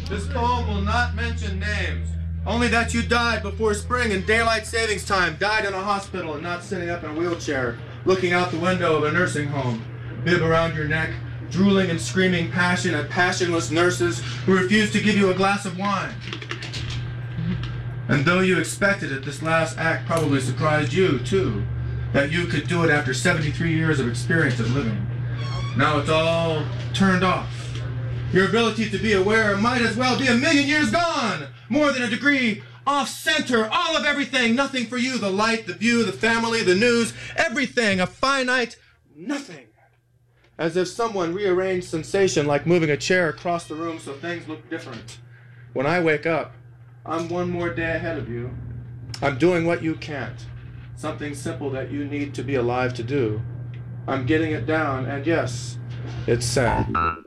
This poem will not mention names. Only that you died before spring and daylight savings time, died in a hospital and not sitting up in a wheelchair, looking out the window of a nursing home, bib around your neck, drooling and screaming passion at passionless nurses who refuse to give you a glass of wine. And though you expected it, this last act probably surprised you, too, that you could do it after 73 years of experience of living. Now it's all turned off. Your ability to be aware might as well be 1,000,000 years gone. More than a degree off center, all of everything, nothing for you, the light, the view, the family, the news, everything, a finite nothing. As if someone rearranged sensation like moving a chair across the room so things look different. When I wake up, I'm one more day ahead of you. I'm doing what you can't. Something simple that you need to be alive to do. I'm getting it down, and yes, it's sad.